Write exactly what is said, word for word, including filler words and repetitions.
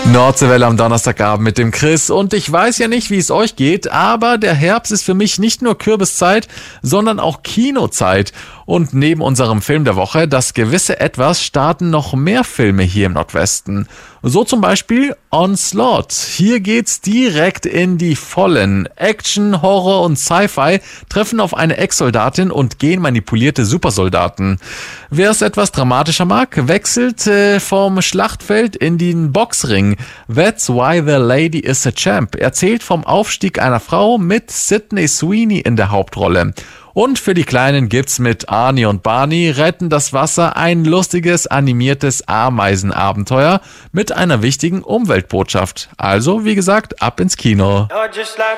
Nordseewelle am Donnerstagabend mit dem Chris und ich weiß ja nicht, wie es euch geht, aber der Herbst ist für mich nicht nur Kürbiszeit, sondern auch Kinozeit. Und neben unserem Film der Woche, Das gewisse Etwas, starten noch mehr Filme hier im Nordwesten. So zum Beispiel Onslaught. Hier geht's direkt in die Vollen. Action, Horror und Sci-Fi treffen auf eine Ex-Soldatin und genmanipulierte Supersoldaten. Wer es etwas dramatischer mag, wechselt äh, vom Schlachtfeld in den Boxring. That's Why the Lady is a Champ erzählt vom Aufstieg einer Frau mit Sydney Sweeney in der Hauptrolle. Und für die Kleinen gibt's mit Arnie und Barney retten das Wasser ein lustiges, animiertes Ameisenabenteuer mit einer wichtigen Umweltbotschaft. Also, wie gesagt, ab ins Kino.